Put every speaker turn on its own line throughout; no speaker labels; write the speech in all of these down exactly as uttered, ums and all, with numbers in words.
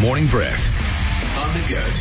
Morning Breath on the Good.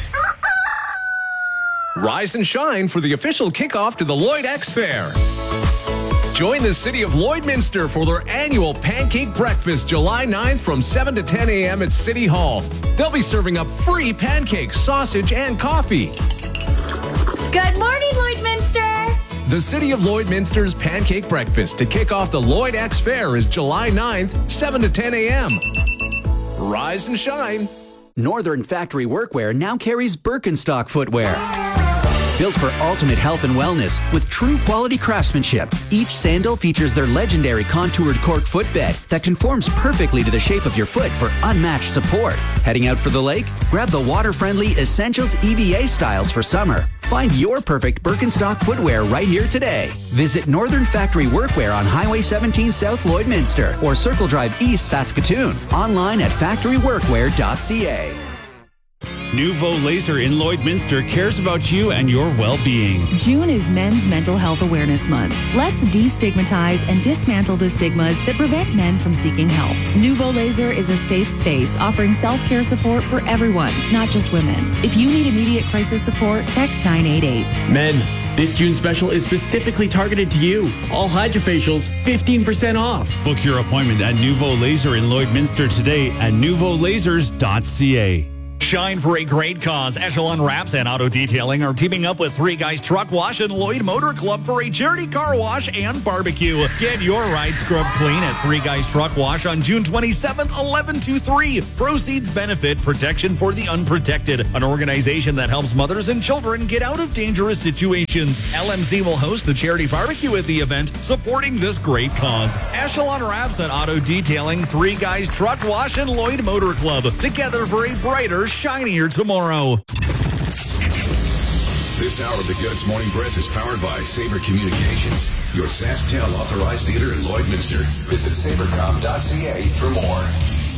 Rise and shine for the official kickoff to the Lloyd X Fair. Join the city of Lloydminster for their annual pancake breakfast July ninth from seven to ten a.m. at City Hall. They'll be serving up free pancakes, sausage, and coffee.
Good morning, Lloydminster!
The City of Lloydminster's pancake breakfast to kick off the Lloyd X Fair is July ninth, seven to ten a.m. Rise and shine.
Northern Factory Workwear now carries Birkenstock footwear. Built for ultimate health and wellness with true quality craftsmanship, each sandal features their legendary contoured cork footbed that conforms perfectly to the shape of your foot for unmatched support. Heading out for the lake? Grab the water-friendly Essentials E V A styles for summer. Find your perfect Birkenstock footwear right here today. Visit Northern Factory Workwear on Highway seventeen South Lloydminster or Circle Drive East Saskatoon. Online at factory workwear dot c a.
Nouveau Laser in Lloydminster cares about you and your well-being.
June is Men's Mental Health Awareness Month. Let's destigmatize and dismantle the stigmas that prevent men from seeking help. Nouveau Laser is a safe space offering self-care support for everyone, not just women. If you need immediate crisis support, text nine eight eight.
Men, this June special is specifically targeted to you. All hydrofacials, fifteen percent off.
Book your appointment at Nouveau Laser in Lloydminster today at nouveau lasers dot c a.
Shine for a great cause. Echelon Wraps and Auto Detailing are teaming up with Three Guys Truck Wash and Lloyd Motor Club for a charity car wash and barbecue. Get your ride scrubbed clean at Three Guys Truck Wash on June twenty-seventh, eleven to three. Proceeds benefit Protection for the Unprotected, an organization that helps mothers and children get out of dangerous situations. L M C will host the charity barbecue at the event, supporting this great cause. Echelon Wraps and Auto Detailing, Three Guys Truck Wash, and Lloyd Motor Club, together for a brighter, shinier tomorrow.
This hour of the Goods Morning Breath is powered by Sabre Communications, your SaskTel authorized dealer in Lloydminster. Visit sabre com dot c a for more.